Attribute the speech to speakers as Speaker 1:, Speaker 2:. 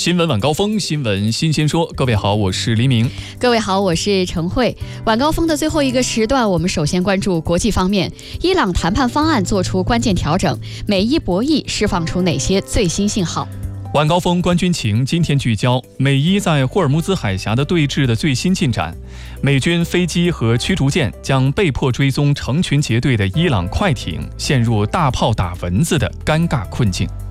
Speaker 1: 新闻晚高峰，新闻新鲜说。各位好，我是黎明。
Speaker 2: 各位好，我是陈慧。晚高峰的最后一个时段，我们首先关注国际方面。伊朗谈判方案做出关键调整，美伊博弈释放出哪些最新信号？
Speaker 1: 晚高峰观军情，今天聚焦美伊在霍尔木兹海峡的对峙的最新进展。美军飞机和驱逐舰将被迫追踪成群结队的伊朗快艇，陷入大炮打蚊子的尴尬困境。